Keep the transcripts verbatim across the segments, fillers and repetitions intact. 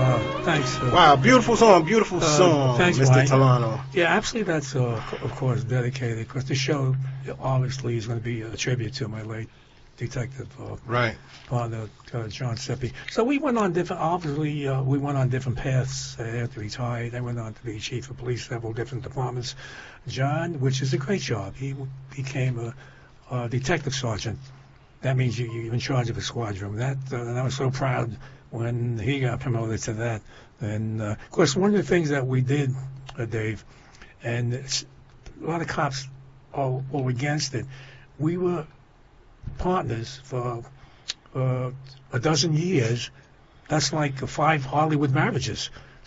Wow, thanks. Uh, wow, beautiful song, beautiful uh, song, thanks, Mister Mike. Tolano. Yeah, absolutely. That's uh, of course dedicated because the show obviously is going to be a tribute to my late detective uh, Right. partner uh, John Seppi. So we went on different. Obviously, uh, we went on different paths uh, after he retired. I went on to be chief of police, several different departments. John, which is a great job, he became a, a detective sergeant. That means you, you're in charge of a squadron. That uh, and I was so proud when he got promoted to that. And uh, of course, one of the things that we did, uh, Dave, and it's, a lot of cops are all against it. We were partners for uh, a dozen years. That's like five Hollywood marriages.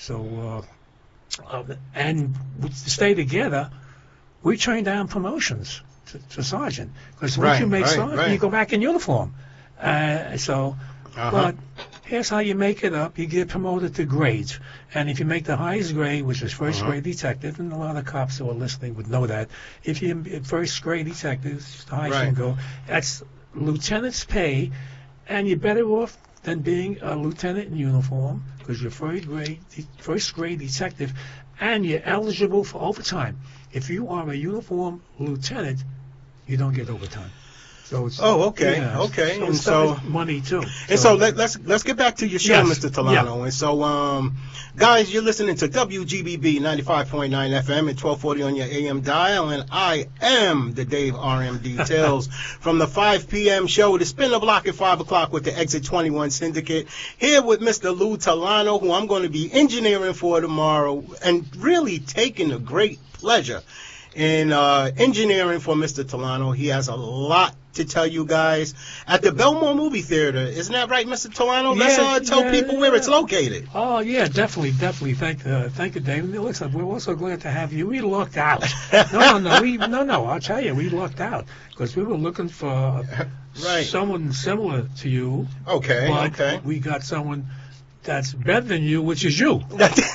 So, uh, uh, and to stay together, we turned down promotions to, to sergeant because once Right, you make right, sergeant, right. you go back in uniform. Uh, so, Uh-huh. but here's how you make it up. You get promoted to grades. And if you make the highest grade, which is first Uh-huh. grade detective, and a lot of cops who are listening would know that, if you first grade detective, the highest you Right. can go, that's lieutenant's pay, and you're better off than being a lieutenant in uniform because you're first grade, first grade detective, and you're eligible for overtime. If you are a uniform lieutenant, you don't get overtime. So it's, Oh, okay, yeah, okay. So And it's so, money too. and so let, let's let's get back to your show, Yes, Mister Tolano. And so, um, guys, you're listening to W G B B ninety-five point nine F M at twelve forty on your A M dial, and I am the Dave R M Details from the five p.m. show to spin the block at five o'clock with the Exit twenty-one Syndicate. Here with Mister Lou Tolano, who I'm going to be engineering for tomorrow, and really taking a great pleasure in uh, engineering for Mister Tolano. He has a lot to tell you guys at the Belmore Movie Theater. Isn't that right, Mister Tolano? Let's Yeah, uh, tell yeah, people where yeah. it's located. Oh yeah, definitely, definitely. Thank, uh, thank you, David. Listen, we're also glad to have you. We lucked out. No, no, no, we, no, no. I'll tell you, we lucked out because we were looking for Right. someone similar to you. Okay, but okay. we got someone that's better than you, which is you.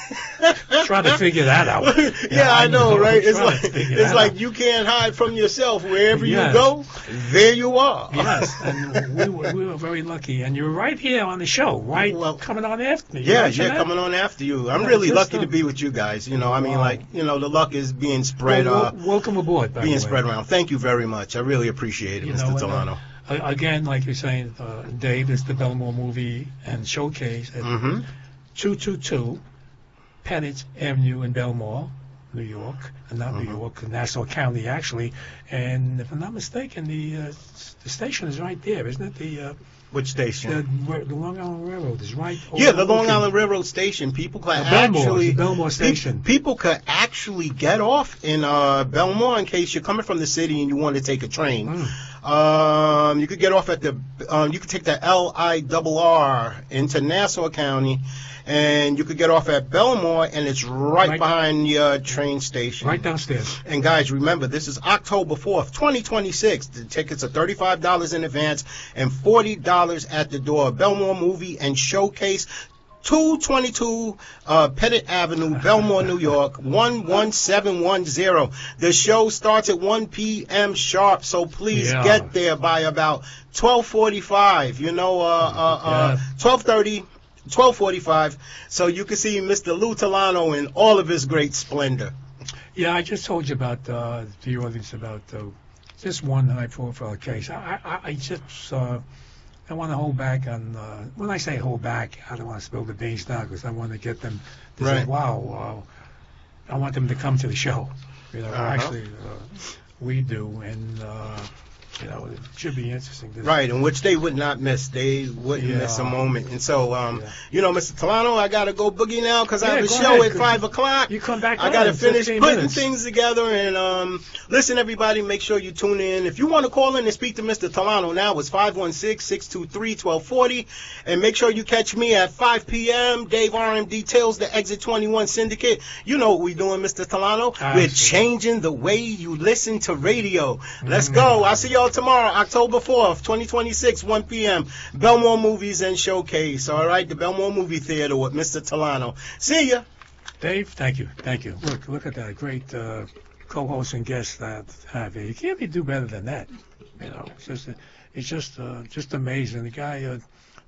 Try to figure that out. Yeah, I know, right? It's Try like to figure it's that like out. you can't hide from yourself. Wherever Yes. you go, there you are. Yes, and we were, we were very lucky. And you're right here on the show, right? Well, coming on after me. You Yeah, mentioned yeah, that? coming on after you. I'm Yeah, really just, lucky uh, to be with you guys. You know, I mean, Wow. like, you know, the luck is being spread, Well, uh, wel- welcome aboard, by being the way. spread around. Thank you very much. I really appreciate it, You Mister know, and, Tolano. uh, again, like you're saying, uh, Dave, is the Belmore Movie and Showcase at Mm-hmm. two two two Pettit Avenue in Belmore, New York, and not Mhm. New York, Nassau County, actually. And if I'm not mistaken, the uh, s- the station is right there, isn't it? The uh, Which station? the, the Long Island Railroad is right. Yeah, the Long overlooking- Island Railroad Station. People could Uh, Belmore, actually the Belmore Station. pe- people could actually get off in uh, Belmore in case you're coming from the city and you want to take a train. Mm. Um, you could get off at the. Um, you could take the L I R R into Nassau County, and you could get off at Belmore, and it's right, Right- behind your train station. Right downstairs. And guys, remember, this is October fourth, twenty twenty-six. The tickets are thirty-five dollars in advance and forty dollars at the door. Belmore Movie and Showcase, two twenty-two uh, Pettit Avenue, Belmore, New York, one one seven one zero. The show starts at one p.m. sharp, so please Yeah. get there by about twelve forty-five, you know, uh, uh, uh, Yeah. twelve thirty. twelve forty-five, so you can see Mister Lou Tolano in all of his great splendor. Yeah, I just told you about uh, the audience about uh, just one high-profile case. I, I, I just uh, I want to hold back on. Uh, when I say hold back, I don't want to spill the beans now because I want to get them to say, Right. "Wow, uh, I want them to come to the show." You know, Uh-huh. actually, uh, we do, and uh, you know, it should be interesting. To Right, in which they would not miss. They wouldn't Yeah. miss a moment. And so, um, Yeah. you know, Mister Tolano, I got to go boogie now because I Yeah, have a go show ahead. at five o'clock. You come back. I on got to in finish fifteen putting minutes. things together. And um, listen, everybody, make sure you tune in. If you want to call in and speak to Mister Tolano now, it's five one six, six two three, one two four zero. And make sure you catch me at five p.m. Dave R M Details, the Exit twenty-one Syndicate. You know what we're doing, Mister Tolano. Absolutely. We're changing the way you listen to radio. Let's Mm. go. I'll see y'all tomorrow, October fourth, twenty twenty-six, one p.m. Belmore Movies and Showcase. All right, the Belmore Movie Theater with Mister Tolano. See ya. Dave, thank you, thank you. Look, look at that great uh, co-host and guest that I have here. You can't really do better than that. You know, it's just, it's just, uh, just amazing. The guy uh,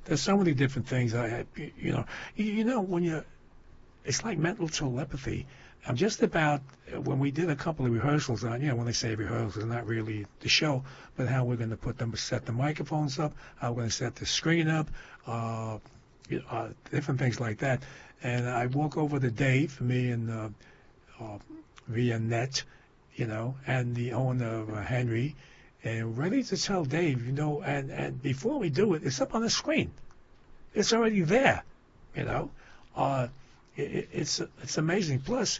there's so many different things. I, I you know, you, you know when you, it's like mental telepathy. I'm just about when we did a couple of rehearsals on, you know, when they say rehearsals, not really the show, but how we're going to put them, set the microphones up, how we're going to set the screen up, uh, uh, different things like that. And I walk over to Dave, me and uh, uh, via net, you know, and the owner uh, Henry, and ready to tell Dave, you know, and, and before we do it, it's up on the screen. It's already there, you know. Uh, it, it's it's amazing. Plus,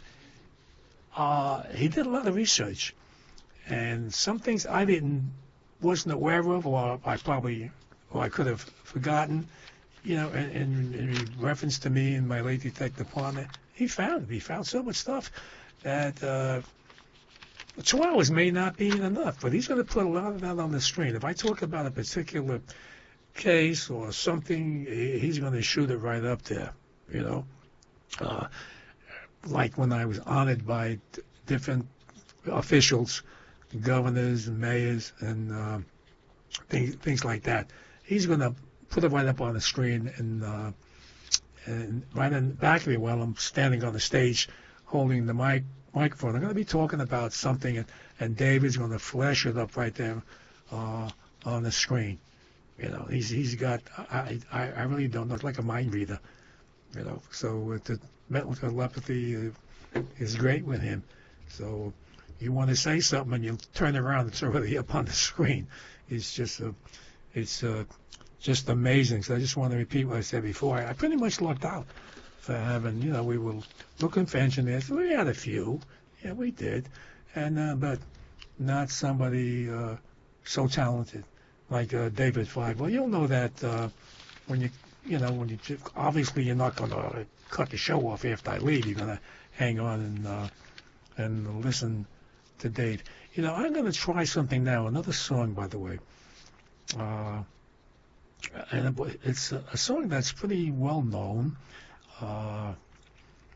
uh, he did a lot of research, and some things I didn't wasn't aware of, or I probably or I could have forgotten, you know. And in, in reference to me and my late detective partner, he found he found so much stuff that. Uh, Two hours may not be enough, but he's going to put a lot of that on the screen. If I talk about a particular case or something, he's going to shoot it right up there, you know. Uh, like when I was honored by d- different officials, governors and mayors and uh, things, things like that. He's going to put it right up on the screen and, uh, and right in back of me while I'm standing on the stage holding the mic. microphone. I'm going to be talking about something, and, and David's going to flash it up right there uh, on the screen. You know, he's he's got. I, I I really don't know. It's like a mind reader. You know, so uh, the mental telepathy uh, is great with him. So you want to say something, and you turn around, it's already up on the screen. It's just uh, it's uh, just amazing. So I just want to repeat what I said before. I, I pretty much lucked out for having, you know, we were looking for engineers. We had a few, yeah, we did, and uh, but not somebody uh, so talented like uh, David Five. Well, you'll know that uh, when you, you know, when you obviously you're not going to cut the show off after I leave. You're going to hang on and uh, and listen to Dave. You know, I'm going to try something now. Another song, by the way. Uh, and it's a, a song that's pretty well known. Uh,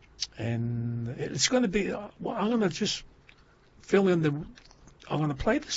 and it's going to be, uh, well, I'm going to just fill in the, I'm going to play the